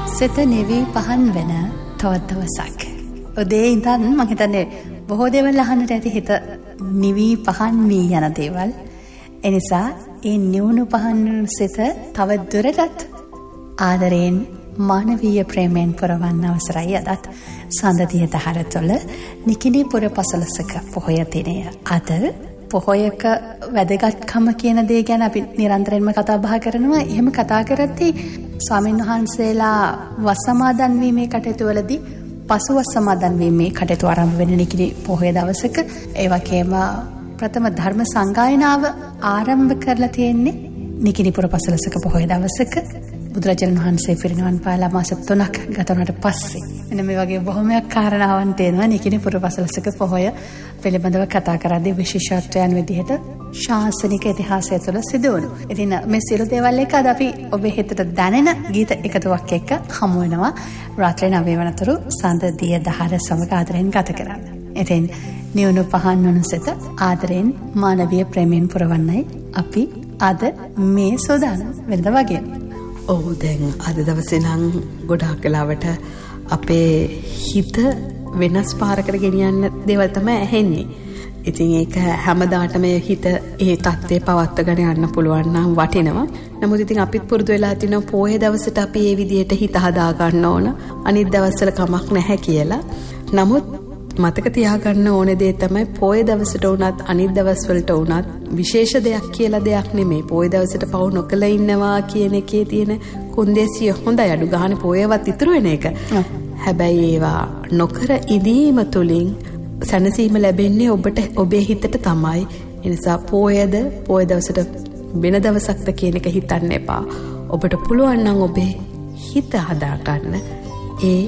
සිත නිවි පහන් වෙන තවත් දවසක්. උදේ ඉඳන් මම හිතන්නේ බොහෝ දේවල් අහන්නට ඇති හිත නිවි පහන් වී යන දේවල්. ඒ නිසා ඒ නිවුණු පහන් සිත තව දුරටත් ආදරයෙන් මානවීය ප්‍රේමයෙන් පුරවන්න අවසරයි. අදත් සඳදිය දහර තුළ නිකිණි පුර පසළොස්වක පොහොය දිනය. අද පොහොයක වැදගත්කම කියන දේ ගැන අපි නිරන්තරයෙන්ම කතා බහ කරනවා. එහෙම කතා කරද්දී ස්වාමීන් වහන්සේලා වස් සමාදන් වීමේ කටයුතු වලදී පසුවස් සමාදන් වීමේ කටයුතු ආරම්භ වෙන නිකිණි පොහොය දවසක ඒ වගේම ප්‍රථම ධර්ම සංගායනාව ආරම්භ කරලා තියෙන්නේ නිකිණි පුර පසළොස්වක පොහොය දවසක. බුදුරජාණන් වහන්සේ පිරිනිවන් පාලා මාස 3ක් ගත වුණාට පස්සේ මෙන්න මේ වගේ බොහොමයක් කාරණාවන් තියෙනවා නිකිණි පුර පසළොස්වක පොහොය පිළිබඳව කතා කරද්දී විශේෂත්වයන් විදිහට ශාසනික ඉතිහාසය තුළ සිදු වුණු. ඉතින් මේ සියලු දේවල් එක අද අපි ඔබේ හිතට දැනෙන ගීත එකතුවක් එක්ක හමු වෙනවා. රාත්‍රී 9 වනතුරු සඳදිය දහර සමග ආදරෙන් ගත කරන්න. ඉතින් නිවුණු පහන් වුණු සිත ආදරෙන් මානවීය ප්‍රේමයෙන් පුරවන්නයි අපි අද මේ සෝදානම් වෙනද වගේ. ඔව් දැන් අද දවසේ නම් ගොඩාක් වෙලාවට අපේ හිත වෙනස් පාරකට ගෙනියන්න දේවල් තමයි ඇහෙන්නේ. ඉතින් ඒක හැමදාටම හිත ඒ தත්ත්වේ පවත්වාගෙන යන්න පුළුවන් නම් වටිනවා. නමුත් ඉතින් අපිත් පුරුදු වෙලා තිනවා පොයේ දවසට අපි මේ විදියට හිත හදා ගන්න ඕන. අනිත් දවස්වල කමක් නැහැ කියලා. නමුත් මතක තියාගන්න ඕනේ දේ තමයි පොයේ දවසට උනත් අනිත් දවස්වලට උනත් විශේෂ දෙයක් කියලා දෙයක් නෙමෙයි. පොයේ දවසට පව් නොකල ඉන්නවා කියන එකේ තියෙන කොන්දේසිය හොඳයි. අඩු ගන්න පොයේවත් ඉතුරු වෙන එක. හැබැයි ඒවා නොකර ඉදීම තුලින් සැනසීම ලැබෙන්නේ ඔබට ඔබේ හිතට තමයි. ඒ නිසා පොයේද පොයේ දවසට වෙන දවසක්ද කියන එක හිතන්න එපා. ඔබට පුළුවන් නම් ඔබේ හිත හදා ගන්න. ඒ